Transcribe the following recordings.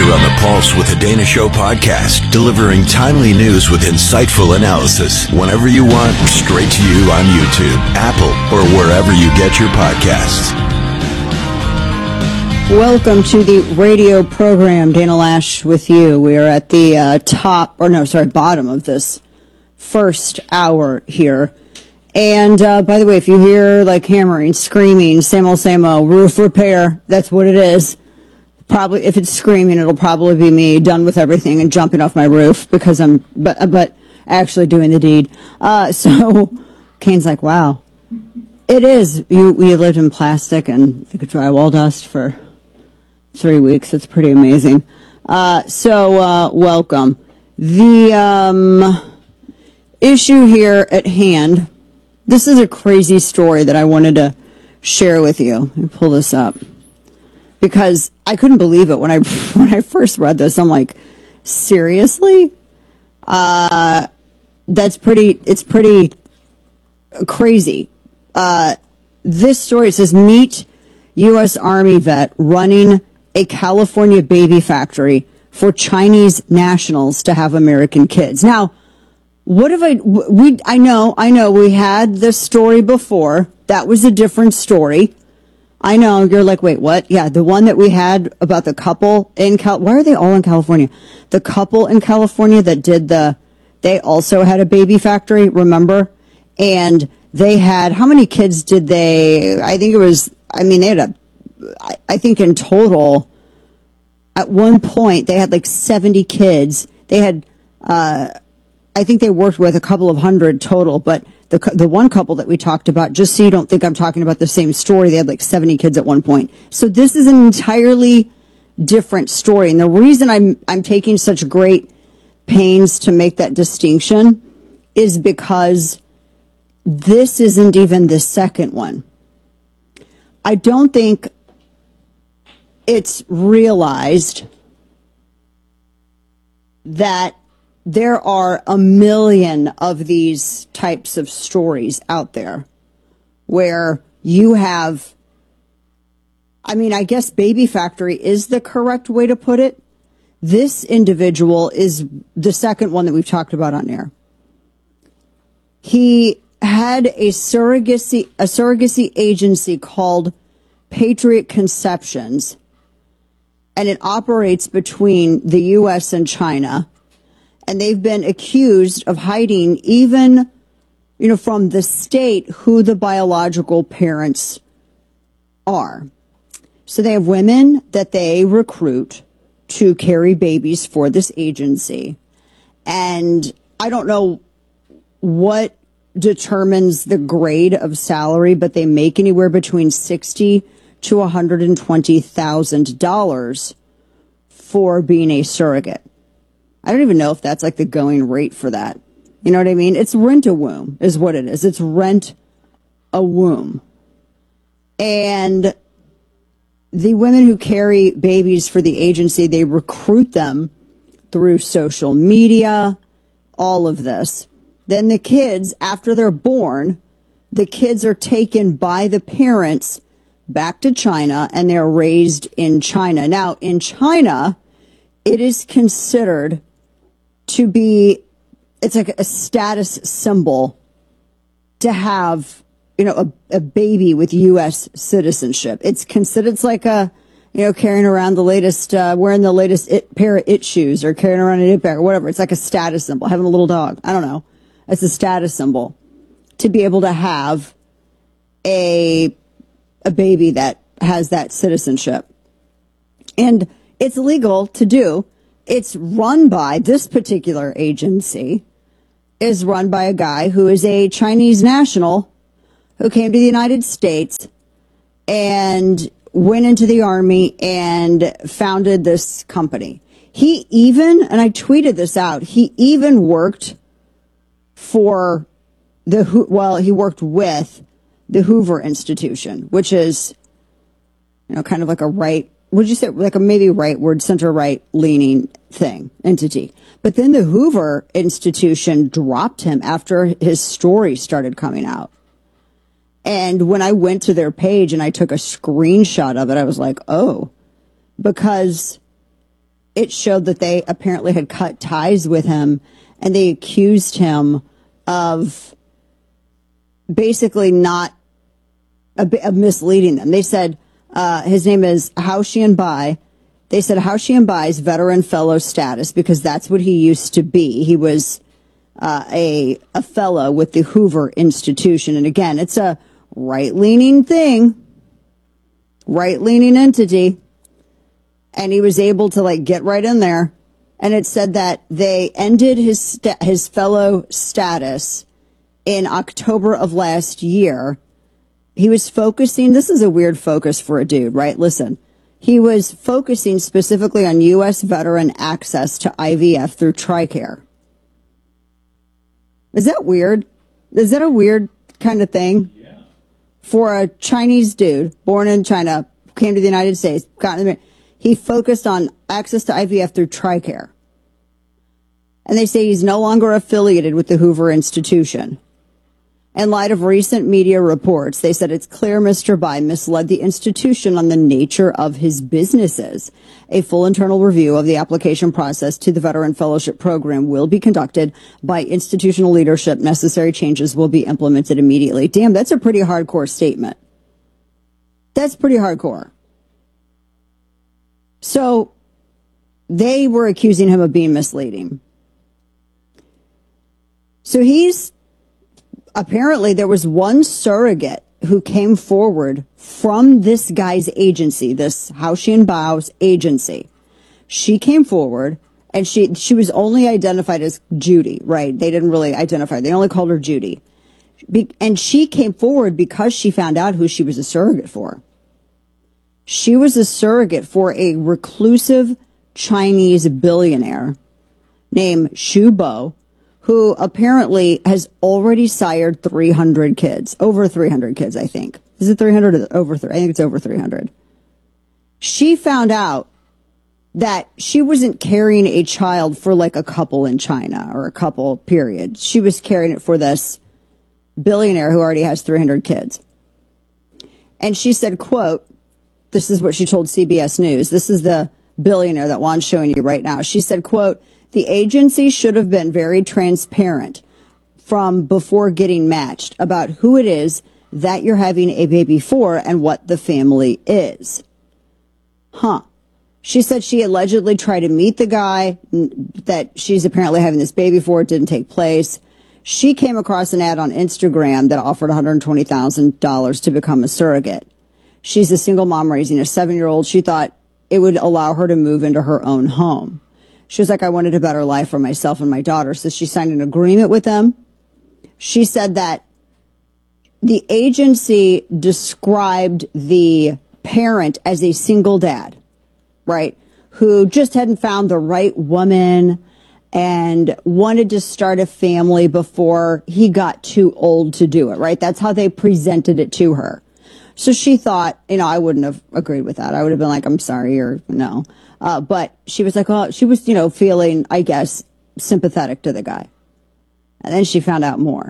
You're on the Pulse with the Dana Show podcast, delivering timely news with insightful analysis whenever you want, straight to you on YouTube, Apple, or wherever you get your podcasts. Welcome to the radio program, Dana Lash with you. We are at the bottom of this first hour here. And by the way, if you hear like hammering, screaming, same old, roof repair, that's what it is. Probably, if it's screaming, it'll probably be me done with everything and jumping off my roof because I'm, but actually doing the deed. So Kane's like, wow, it is. We lived in plastic and the drywall dust for 3 weeks. It's pretty amazing. So welcome. The issue here at hand, this is a crazy story that I wanted to share with you. Let me pull this up because I couldn't believe it when I first read this. I'm like, seriously? It's pretty crazy. This story says, meet U.S. Army vet running a California baby factory for Chinese nationals to have American kids. Now, what have I know we had this story before. That was a different story. I know you're like, wait, what? Yeah, the one that we had about the couple in why are they all in California? The couple in California that did they also had a baby factory, remember? And they had, how many kids did they, I think in total, at one point, they had like 70 kids. They had, I think they worked with a couple of hundred total, but the one couple that we talked about, just so you don't think I'm talking about the same story, they had like 70 kids at one point. So this is an entirely different story. And the reason I'm taking such great pains to make that distinction is because this isn't even the second one. I don't think it's realized that there are a million of these types of stories out there where you have, I guess baby factory is the correct way to put it. This individual is the second one that we've talked about on air. He had a surrogacy agency called Patriot Conceptions, and it operates between the U.S. and China. And they've been accused of hiding even, from the state who the biological parents are. So they have women that they recruit to carry babies for this agency. And I don't know what determines the grade of salary, but they make anywhere between $60,000 to $120,000 for being a surrogate. I don't even know if that's like the going rate for that. You know what I mean? It's rent a womb is what it is. It's rent a womb. And the women who carry babies for the agency, they recruit them through social media, all of this. Then the kids, after they're born, the kids are taken by the parents back to China and they're raised in China. Now, in China, it is considered to be, it's like a status symbol to have, a baby with U.S. citizenship. It's considered, it's like carrying around the latest, wearing the latest pair of it shoes or carrying around an it bag or whatever. It's like a status symbol, having a little dog. I don't know. It's a status symbol to be able to have a baby that has that citizenship. And it's legal to do. It's run by, this particular agency is run by a guy who is a Chinese national who came to the United States and went into the Army and founded this company. He even, and I tweeted this out, he even worked for he worked with the Hoover Institution, which is, kind of like a right, would you say like a maybe rightward, center right leaning entity. But then the Hoover Institution dropped him after his story started coming out. And when I went to their page and I took a screenshot of it, I was like, oh, because it showed that they apparently had cut ties with him, and they accused him of basically not of misleading them. They said his name is Hao Xianbai. They said Hao Xianbai's veteran fellow status, because that's what he used to be. He was a fellow with the Hoover Institution. And again, it's a right-leaning thing, right-leaning entity. And he was able to like get right in there. And it said that they ended his fellow status in October of last year. He was focusing, this is a weird focus for a dude, right? Listen, he was focusing specifically on U.S. veteran access to IVF through TRICARE. Is that weird? Is that a weird kind of thing? Yeah. For a Chinese dude born in China, came to the United States, he focused on access to IVF through TRICARE. And they say he's no longer affiliated with the Hoover Institution. In light of recent media reports, they said it's clear Mr. Bai misled the institution on the nature of his businesses. A full internal review of the application process to the Veteran Fellowship Program will be conducted by institutional leadership. Necessary changes will be implemented immediately. Damn, that's a pretty hardcore statement. That's pretty hardcore. So they were accusing him of being misleading. So apparently there was one surrogate who came forward from this guy's agency, this Hao Xianbao's agency. She came forward, and she was only identified as Judy, right? They didn't really identify her. They only called her Judy. And she came forward because she found out who she was a surrogate for. She was a surrogate for a reclusive Chinese billionaire named Xu Bo, who apparently has already sired 300 kids. Over 300 kids, I think. Is it 300 or over 300? I think it's over 300. She found out that she wasn't carrying a child for like a couple in China or a couple, period. She was carrying it for this billionaire who already has 300 kids. And she said, quote, this is what she told CBS News. This is the billionaire that Juan's showing you right now. She said, quote, the agency should have been very transparent from before getting matched about who it is that you're having a baby for and what the family is. She said she allegedly tried to meet the guy that she's apparently having this baby for. It didn't take place. She came across an ad on Instagram that offered $120,000 to become a surrogate. She's a single mom raising a 7-year-old. She thought it would allow her to move into her own home. She was like, I wanted a better life for myself and my daughter. So she signed an agreement with them. She said that the agency described the parent as a single dad, right? Who just hadn't found the right woman and wanted to start a family before he got too old to do it, right? That's how they presented it to her. So she thought, I wouldn't have agreed with that. I would have been like, I'm sorry, or no. But she was like, she was, feeling, I guess, sympathetic to the guy. And then she found out more.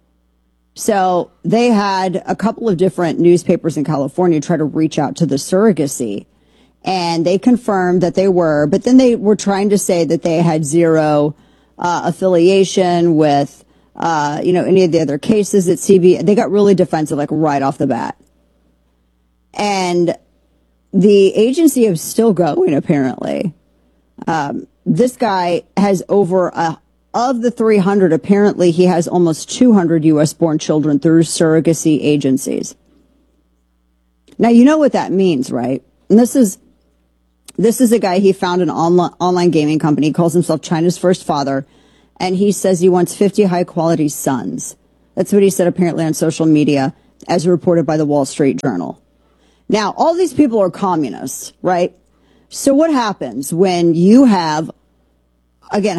So they had a couple of different newspapers in California try to reach out to the surrogacy. And they confirmed that they were, but then they were trying to say that they had zero affiliation with, any of the other cases at CB. They got really defensive, like right off the bat. And the agency is still going, apparently. This guy has of the 300, apparently he has almost 200 U.S.-born children through surrogacy agencies. Now, you know what that means, right? And this is a guy, he found an online gaming company. He calls himself China's First Father, and he says he wants 50 high-quality sons. That's what he said apparently on social media, as reported by the Wall Street Journal. Now, all these people are communists, right? So what happens when you have, again,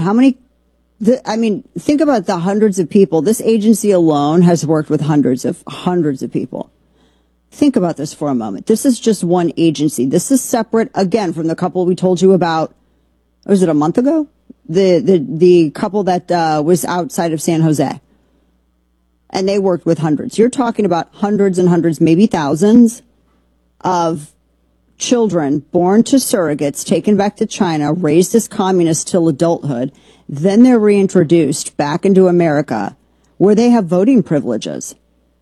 think about the hundreds of people. This agency alone has worked with hundreds of people. Think about this for a moment. This is just one agency. This is separate, again, from the couple we told you about, was it a month ago? The couple that was outside of San Jose. And they worked with hundreds. You're talking about hundreds and hundreds, maybe thousands of children born to surrogates, taken back to China, raised as communists till adulthood, then they're reintroduced back into America where they have voting privileges.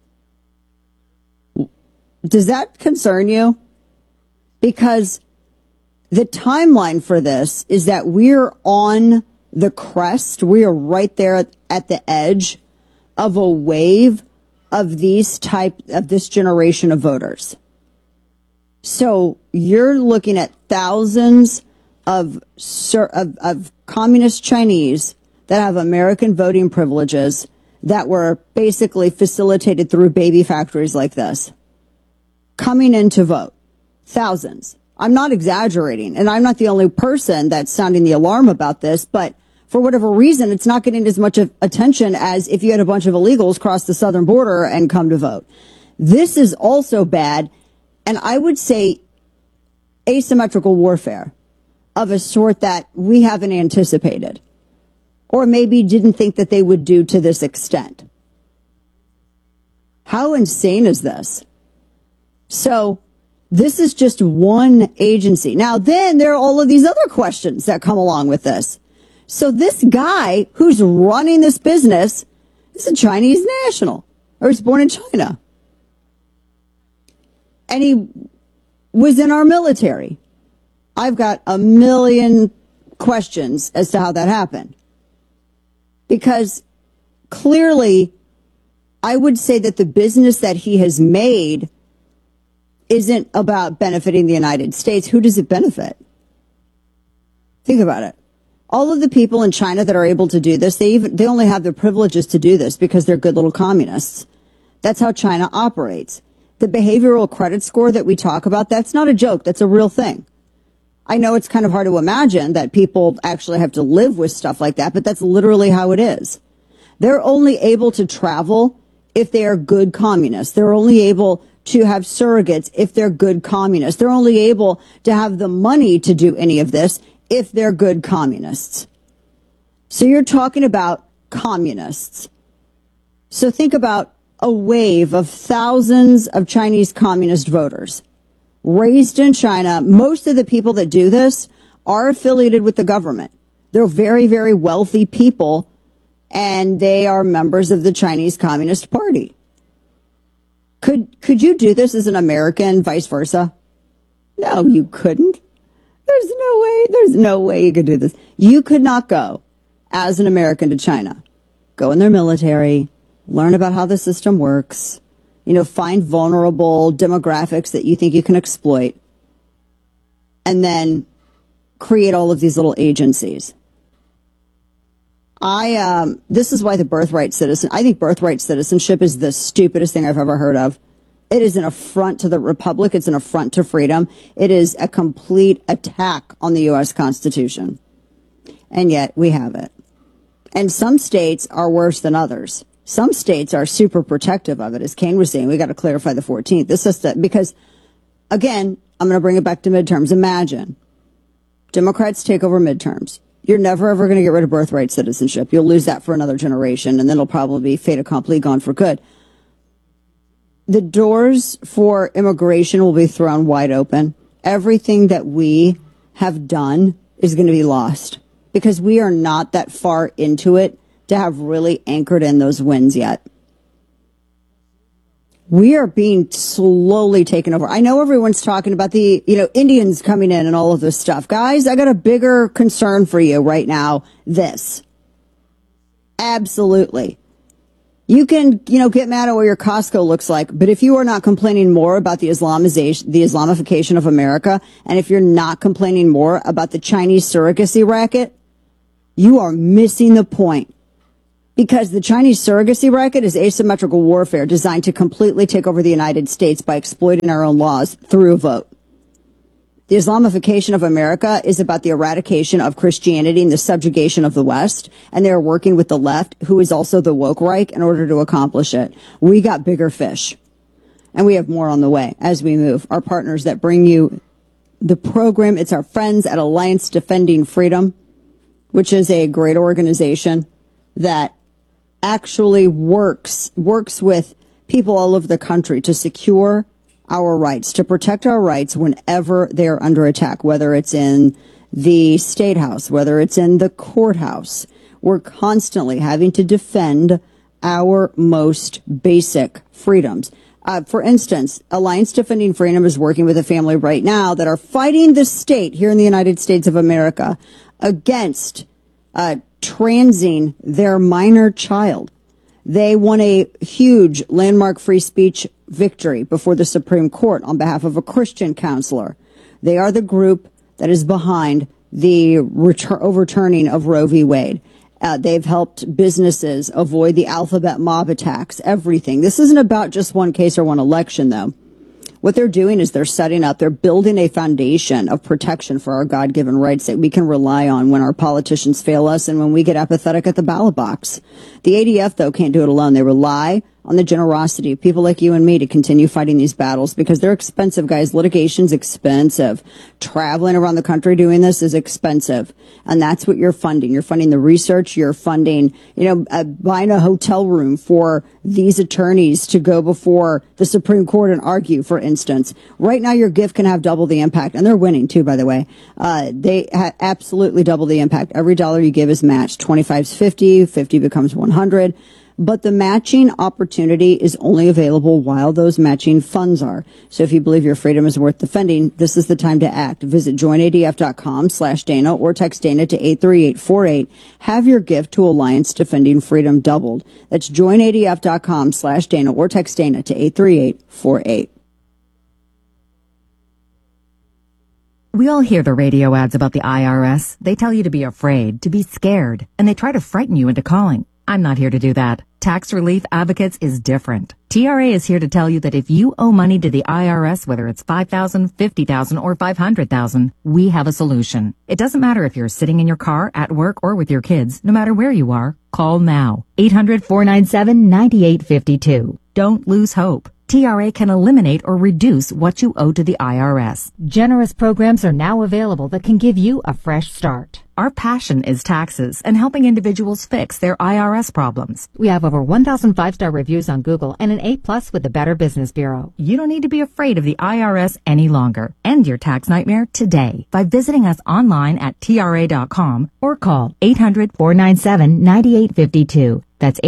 Does that concern you? Because the timeline for this is that we're on the crest. We are right there at the edge of a wave of this generation of voters. So you're looking at thousands of communist Chinese that have American voting privileges that were basically facilitated through baby factories like this, coming in to vote. Thousands. I'm not exaggerating, and I'm not the only person that's sounding the alarm about this, but for whatever reason, it's not getting as much attention as if you had a bunch of illegals cross the southern border and come to vote. This is also bad, and I would say asymmetrical warfare of a sort that we haven't anticipated, or maybe didn't think that they would do to this extent. How insane is this? So this is just one agency. Now, then there are all of these other questions that come along with this. So this guy who's running this business is a Chinese national, or he's born in China. And he was in our military. I've got a million questions as to how that happened. Because clearly, I would say that the business that he has made isn't about benefiting the United States. Who does it benefit? Think about it. All of the people in China that are able to do this, they only have the privileges to do this because they're good little communists. That's how China operates. The behavioral credit score that we talk about, that's not a joke. That's a real thing. I know it's kind of hard to imagine that people actually have to live with stuff like that, but that's literally how it is. They're only able to travel if they are good communists. They're only able to have surrogates if they're good communists. They're only able to have the money to do any of this if they're good communists. So you're talking about communists. So think about a wave of thousands of Chinese communist voters raised in China. Most of the people that do this are affiliated with the government. They're very, very wealthy people, and they are members of the Chinese Communist Party. Could you do this as an American, vice versa? No, you couldn't. There's no way you could do this. You could not go as an American to China, go in their military, learn about how the system works, find vulnerable demographics that you think you can exploit, and then create all of these little agencies. This is why I think birthright citizenship is the stupidest thing I've ever heard of. It is an affront to the republic. It's an affront to freedom. It is a complete attack on the U.S. Constitution. And yet we have it. And some states are worse than others. Some states are super protective of it. As Kane was saying, we got to clarify the 14th. This is because, again, I'm going to bring it back to midterms. Imagine Democrats take over midterms. You're never, ever going to get rid of birthright citizenship. You'll lose that for another generation, and then it'll probably be fait accompli, gone for good. The doors for immigration will be thrown wide open. Everything that we have done is going to be lost because we are not that far into it to have really anchored in those wins yet. We are being slowly taken over. I know everyone's talking about the, Indians coming in and all of this stuff. Guys, I got a bigger concern for you right now. This. Absolutely. You can, get mad at what your Costco looks like, but if you are not complaining more about the Islamification of America, and if you're not complaining more about the Chinese surrogacy racket, you are missing the point. Because the Chinese surrogacy racket is asymmetrical warfare designed to completely take over the United States by exploiting our own laws through a vote. The Islamification of America is about the eradication of Christianity and the subjugation of the West, and they are working with the left, who is also the woke Reich, in order to accomplish it. We got bigger fish, and we have more on the way as we move. Our partners that bring you the program, it's our friends at Alliance Defending Freedom, which is a great organization that actually works with people all over the country to secure our rights, to protect our rights whenever they are under attack, whether it's in the state house, whether it's in the courthouse. We're constantly having to defend our most basic freedoms. For instance, Alliance Defending Freedom is working with a family right now that are fighting the state here in the United States of America against transing their minor child. They won a huge landmark free speech victory before the Supreme Court on behalf of a Christian counselor. They are the group that is behind the overturning of Roe v. Wade. They've helped businesses avoid the alphabet mob attacks, everything. This isn't about just one case or one election, though. What they're doing is they're building a foundation of protection for our God-given rights that we can rely on when our politicians fail us and when we get apathetic at the ballot box. The ADF, though, can't do it alone. They rely on the generosity of people like you and me to continue fighting these battles because they're expensive, guys. Litigation's expensive. Traveling around the country doing this is expensive. And that's what you're funding. You're funding the research. You're funding, buying a hotel room for these attorneys to go before the Supreme Court and argue, for instance. Right now, your gift can have double the impact. And they're winning, too, by the way. They absolutely double the impact. Every dollar you give is matched. 25 is 50. 50 becomes 100. But the matching opportunity is only available while those matching funds are. So if you believe your freedom is worth defending, this is the time to act. Visit joinadf.com/Dana or text Dana to 83848. Have your gift to Alliance Defending Freedom doubled. That's joinadf.com/Dana or text Dana to 83848. We all hear the radio ads about the IRS. They tell you to be afraid, to be scared, and they try to frighten you into calling. I'm not here to do that. Tax Relief Advocates is different. TRA is here to tell you that if you owe money to the IRS, whether it's $5,000, $50,000, or $500,000, we have a solution. It doesn't matter if you're sitting in your car, at work, or with your kids. No matter where you are, call now. 800-497-9852. Don't lose hope. TRA can eliminate or reduce what you owe to the IRS. Generous programs are now available that can give you a fresh start. Our passion is taxes and helping individuals fix their IRS problems. We have over 1,000 5-star reviews on Google and an A+ with the Better Business Bureau. You don't need to be afraid of the IRS any longer. End your tax nightmare today by visiting us online at TRA.com or call 800-497-9852. That's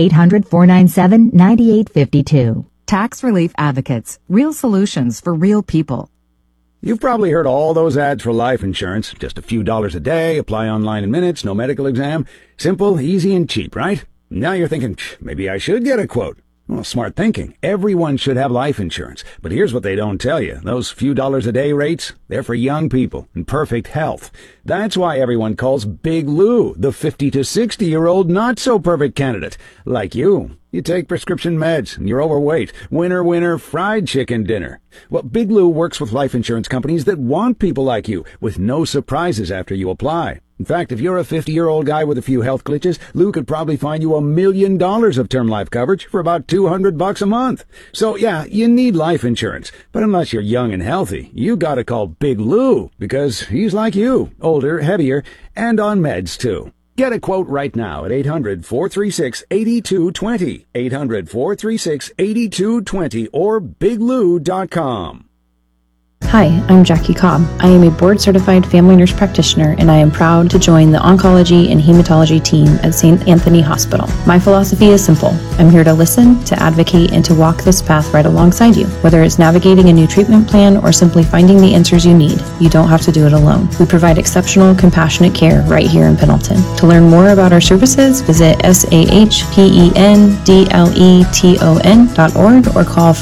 800-497-9852. Tax Relief Advocates. Real solutions for real people. You've probably heard all those ads for life insurance. Just a few dollars a day, apply online in minutes, no medical exam. Simple, easy, and cheap, right? Now you're thinking, maybe I should get a quote. Well, smart thinking. Everyone should have life insurance. But here's what they don't tell you. Those few dollars a day rates, they're for young people in perfect health. That's why everyone calls Big Lou the 50 to 60-year-old not-so-perfect candidate. Like you. You take prescription meds, and you're overweight. Winner, winner, fried chicken dinner. Well, Big Lou works with life insurance companies that want people like you, with no surprises after you apply. In fact, if you're a 50-year-old guy with a few health glitches, Lou could probably find you $1 million of term life coverage for about $200 a month. So, yeah, you need life insurance. But unless you're young and healthy, you gotta call Big Lou, because he's like you, older, heavier, and on meds, too. Get a quote right now at 800-436-8220, 800-436-8220, or biglou.com. Hi, I'm Jackie Cobb. I am a board-certified family nurse practitioner, and I am proud to join the oncology and hematology team at St. Anthony Hospital. My philosophy is simple. I'm here to listen, to advocate, and to walk this path right alongside you. Whether it's navigating a new treatment plan or simply finding the answers you need, you don't have to do it alone. We provide exceptional, compassionate care right here in Pendleton. To learn more about our services, visit SAHPENDLETON.org or call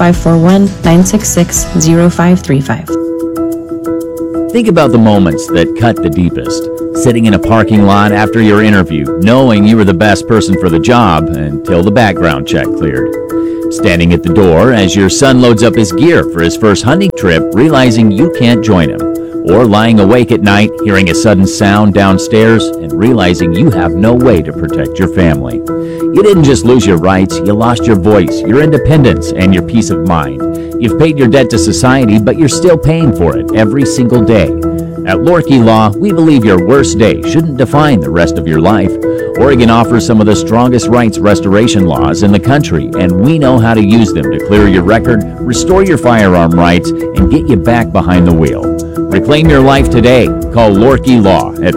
541-966-0535. Think about the moments that cut the deepest. Sitting in a parking lot after your interview, knowing you were the best person for the job until the background check cleared. Standing at the door as your son loads up his gear for his first hunting trip, realizing you can't join him. Or lying awake at night, hearing a sudden sound downstairs and realizing you have no way to protect your family. You didn't just lose your rights, you lost your voice, your independence, and your peace of mind. You've paid your debt to society, but you're still paying for it every single day. At Lorkey Law, we believe your worst day shouldn't define the rest of your life. Oregon offers some of the strongest rights restoration laws in the country, and we know how to use them to clear your record, restore your firearm rights, and get you back behind the wheel. Reclaim your life today. Call Lorkey Law at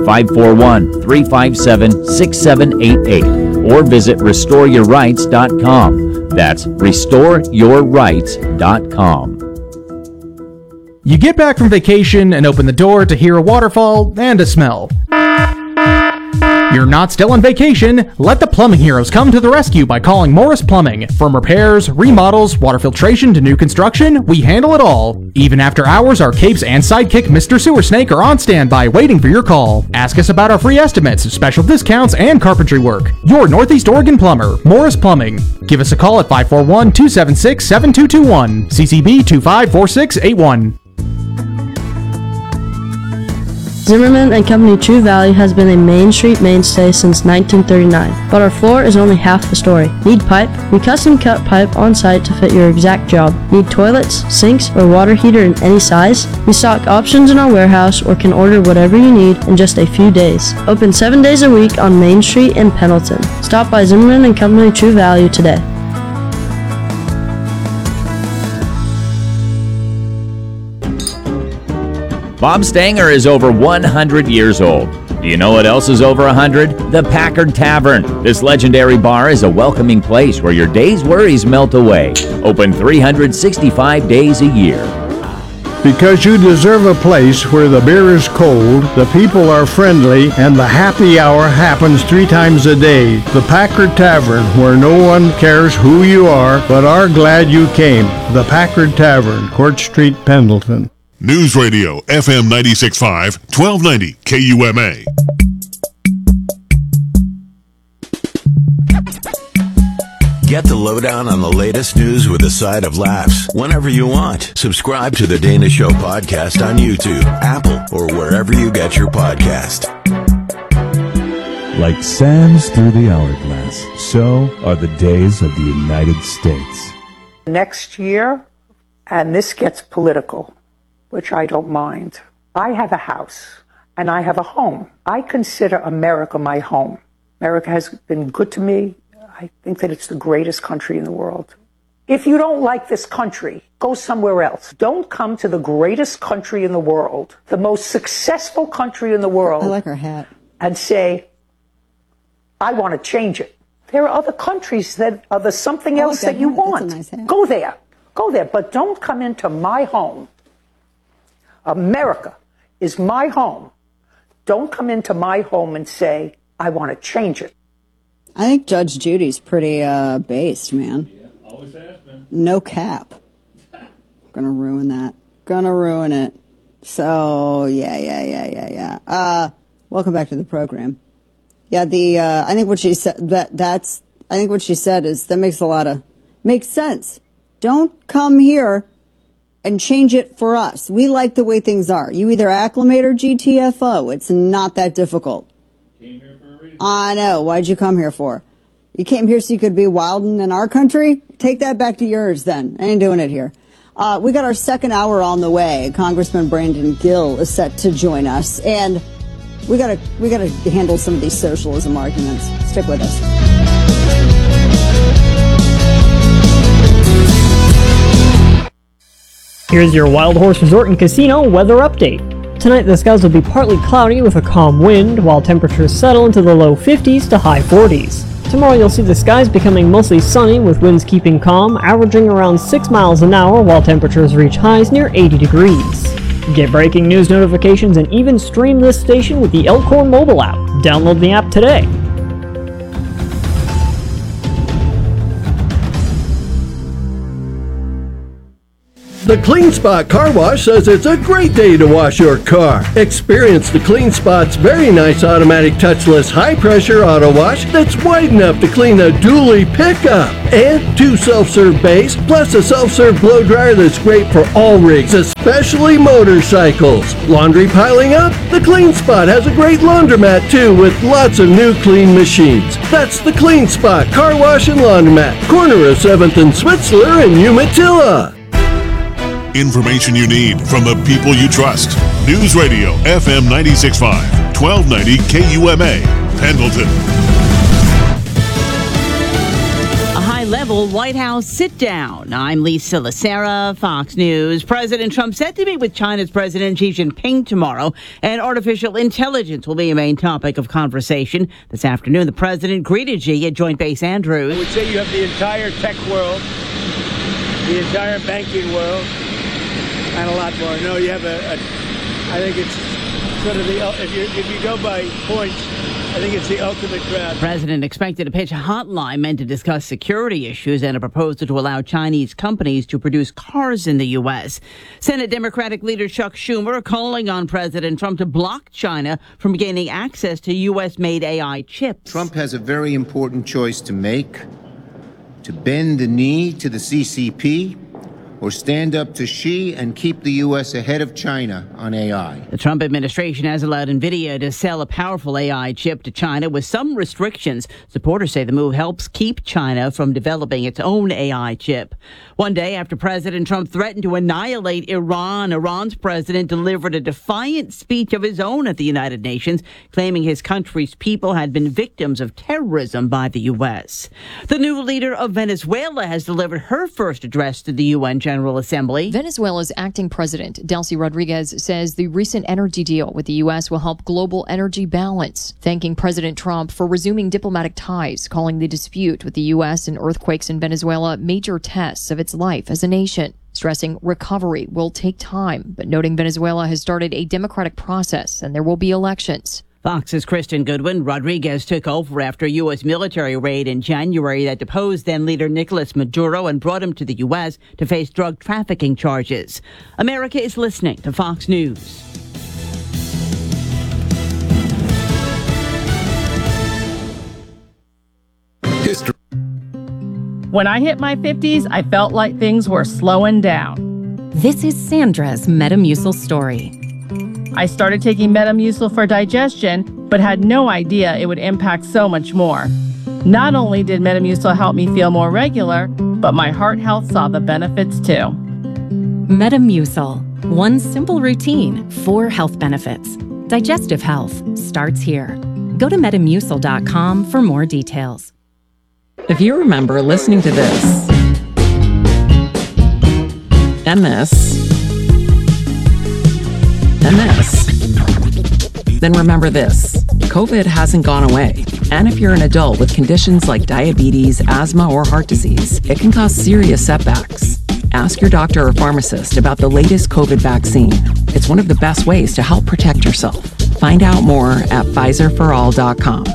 541-357-6788 or visit restoreyourrights.com. That's restoreyourrights.com. You get back from vacation and open the door to hear a waterfall and a smell. You're not still on vacation. Let the plumbing heroes come to the rescue by calling Morris Plumbing. From repairs, remodels, water filtration to new construction, we handle it all. Even after hours, our capes and sidekick Mr. Sewer Snake are on standby waiting for your call. Ask us about our free estimates, special discounts, and carpentry work. Your Northeast Oregon plumber, Morris Plumbing. Give us a call at 541-276-7221, CCB 254681. Zimmerman & Company True Value has been a Main Street mainstay since 1939, but our floor is only half the story. Need pipe? We custom cut pipe on site to fit your exact job. Need toilets, sinks, or water heater in any size? We stock options in our warehouse or can order whatever you need in just a few days. Open 7 days a week on Main Street in Pendleton. Stop by Zimmerman & Company True Value today. Bob Stanger is over 100 years old. Do you know what else is over 100? The Packard Tavern. This legendary bar is a welcoming place where your day's worries melt away. Open 365 days a year. Because you deserve a place where the beer is cold, the people are friendly, and the happy hour happens 3 times a day. The Packard Tavern, where no one cares who you are, but are glad you came. The Packard Tavern, Court Street, Pendleton. News Radio, FM 96.5, 1290 KUMA. Get the lowdown on the latest news with a side of laughs whenever you want. Subscribe to the Dana Show podcast on YouTube, Apple, or wherever you get your podcast. Like sands through the hourglass, so are the days of the United States. Next year, and this gets political, which I don't mind. I have a house and I have a home. I consider America my home. America has been good to me. I think that it's the greatest country in the world. If you don't like this country, go somewhere else. Don't come to the greatest country in the world, the most successful country in the world. I like her hat. And say, I want to change it. There are other countries that are the something else that you want. That's a nice hat. Go there. Go there. But don't come into my home. America is my home. Don't come into my home and say, I want to change it. I think Judge Judy's pretty based, man. Yeah, always has been. No cap. Gonna ruin that. Gonna ruin it. So, yeah. Welcome back to the program. Yeah, I think what she said, I think what she said is, that makes sense. Don't come here and change it for us. We like the way things are. You either acclimate or GTFO. It's not that difficult. Came here for a reason. I know. Why'd you come here for? You came here so you could be wildin' in our country? Take that back to yours then. I ain't doing it here. We got our second hour on the way. Congressman Brandon Gill is set to join us, and we gotta handle some of these socialism arguments. Stick with us. Here's your Wild Horse Resort and Casino weather update. Tonight the skies will be partly cloudy with a calm wind, while temperatures settle into the low 50s to high 40s. Tomorrow you'll see the skies becoming mostly sunny with winds keeping calm, averaging around 6 miles an hour while temperatures reach highs near 80 degrees. Get breaking news notifications and even stream this station with the Elkhorn mobile app. Download the app today. The Clean Spot Car Wash says it's a great day to wash your car. Experience the Clean Spot's very nice automatic touchless high-pressure auto wash that's wide enough to clean a dually pickup. And 2 self-serve bays, plus a self-serve blow dryer that's great for all rigs, especially motorcycles. Laundry piling up? The Clean Spot has a great laundromat too, with lots of new clean machines. That's the Clean Spot Car Wash and Laundromat, corner of 7th and Switzler in Umatilla. Information you need from the people you trust. News Radio FM 96.5, 1290 KUMA, Pendleton. A high-level White House sit-down. I'm Lisa Lacera, Fox News. President Trump set to meet with China's President Xi Jinping tomorrow, and artificial intelligence will be a main topic of conversation. This afternoon, the president greeted Xi at Joint Base Andrews. I would say you have the entire tech world, the entire banking world, and a lot more. No, you have I think it's sort of if you go by points, I think it's the ultimate crowd. The president expected to pitch a hotline meant to discuss security issues and a proposal to allow Chinese companies to produce cars in the U.S. Senate Democratic leader Chuck Schumer calling on President Trump to block China from gaining access to U.S.-made AI chips. Trump has a very important choice to make: to bend the knee to the CCP or stand up to Xi and keep the U.S. ahead of China on AI. The Trump administration has allowed NVIDIA to sell a powerful AI chip to China with some restrictions. Supporters say the move helps keep China from developing its own AI chip. One day after President Trump threatened to annihilate Iran, Iran's president delivered a defiant speech of his own at the United Nations, claiming his country's people had been victims of terrorism by the U.S. The new leader of Venezuela has delivered her first address to the UN General Assembly. Venezuela's acting president, Delcy Rodriguez, says the recent energy deal with the U.S. will help global energy balance, thanking President Trump for resuming diplomatic ties, calling the dispute with the U.S. and earthquakes in Venezuela major tests of its life as a nation, stressing recovery will take time, but noting Venezuela has started a democratic process and there will be elections. Fox's Kristen Goodwin. Rodriguez took over after a U.S. military raid in January that deposed then-leader Nicolas Maduro and brought him to the U.S. to face drug trafficking charges. America is listening to Fox News. History. When I hit my 50s, I felt like things were slowing down. This is Sandra's Metamucil story. I started taking Metamucil for digestion, but had no idea it would impact so much more. Not only did Metamucil help me feel more regular, but my heart health saw the benefits too. Metamucil. One simple routine, 4 health benefits. Digestive health starts here. Go to Metamucil.com for more details. If you remember listening to this, MS, then remember this. COVID hasn't gone away. And if you're an adult with conditions like diabetes, asthma, or heart disease, it can cause serious setbacks. Ask your doctor or pharmacist about the latest COVID vaccine. It's one of the best ways to help protect yourself. Find out more at PfizerForAll.com.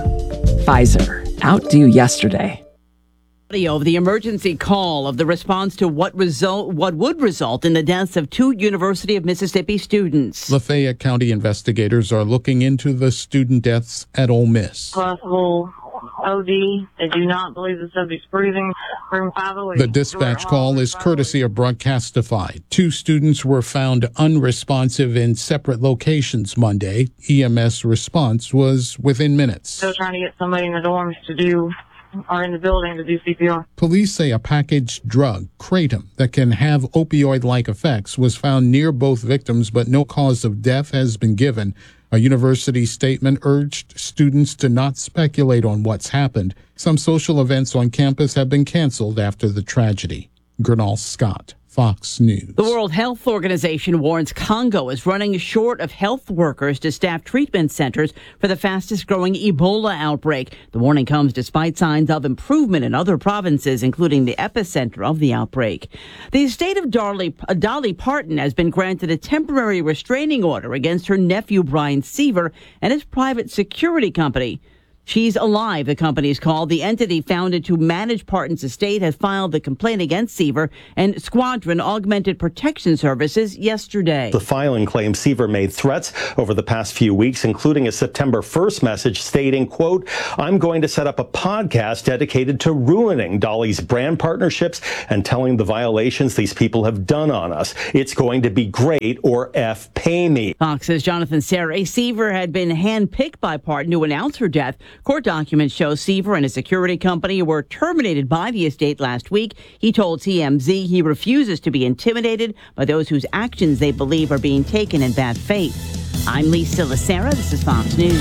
Pfizer. Outdo yesterday. Audio of the emergency call of the response to what would result in the deaths of 2 University of Mississippi students. Lafayette County investigators are looking into the student deaths at Ole Miss. Possible OD. They do not believe the subject's breathing. Room 508. The dispatch call is courtesy of Broadcastify. 2 students were found unresponsive in separate locations Monday. EMS response was within minutes. Still trying to get somebody in the dorms to do are in the building to do CPR. Police say a packaged drug, Kratom, that can have opioid-like effects was found near both victims, but no cause of death has been given. A university statement urged students to not speculate on what's happened. Some social events on campus have been canceled after the tragedy. Gernal Scott, Fox News. The World Health Organization warns Congo is running short of health workers to staff treatment centers for the fastest-growing Ebola outbreak. The warning comes despite signs of improvement in other provinces, including the epicenter of the outbreak. The estate of Dolly Parton has been granted a temporary restraining order against her nephew Brian Seaver and his private security company. She's Alive, the company is called. The entity founded to manage Parton's estate has filed the complaint against Seaver and Squadron Augmented Protection Services yesterday. The filing claims Seaver made threats over the past few weeks, including a September 1st message stating, quote, "I'm going to set up a podcast dedicated to ruining Dolly's brand partnerships and telling the violations these people have done on us. It's going to be great, or F, pay me." Fox's Jonathan Serre. Seaver had been handpicked by Parton to announce her death. Court documents show Seaver and a security company were terminated by the estate last week. He told TMZ he refuses to be intimidated by those whose actions they believe are being taken in bad faith. I'm Lisa Lacera. This is Fox News.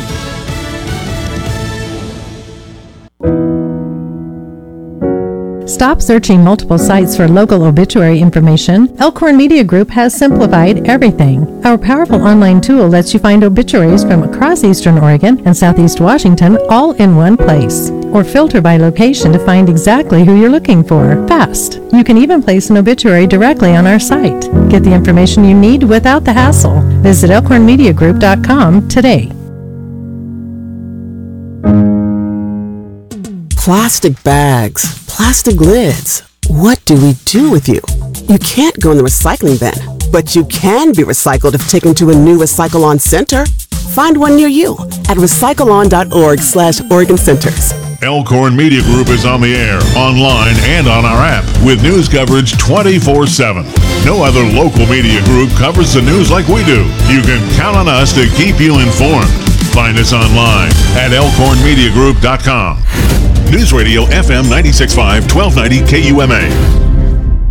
Stop searching multiple sites for local obituary information. Elkhorn Media Group has simplified everything. Our powerful online tool lets you find obituaries from across Eastern Oregon and Southeast Washington all in one place. Or filter by location to find exactly who you're looking for. Fast. You can even place an obituary directly on our site. Get the information you need without the hassle. Visit elkhornmediagroup.com today. Plastic bags, plastic lids. What do we do with you? You can't go in the recycling bin, but you can be recycled if taken to a new Recycle-On Center. Find one near you at recycleon.org/Oregon Centers. Elkhorn Media Group is on the air, online, and on our app with news coverage 24/7. No other local media group covers the news like we do. You can count on us to keep you informed. Find us online at elkhornmediagroup.com. News Radio FM 96.5, 1290 KUMA.